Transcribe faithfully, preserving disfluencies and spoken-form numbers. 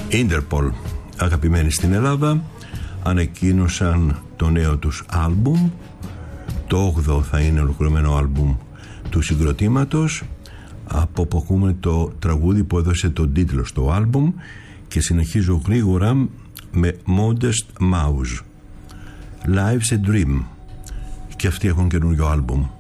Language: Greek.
Interpol, αγαπημένοι στην Ελλάδα, ανακοίνωσαν το νέο τους άλμπουμ. Το όγδοο θα είναι ολοκληρωμένο άλμπουμ του συγκροτήματος, από που ακούμε το τραγούδι που έδωσε τον τίτλο στο άλμπουμ, και συνεχίζω γρήγορα με Modest Mouse, Life's a Dream, και αυτοί έχουν καινούριο άλμπουμ.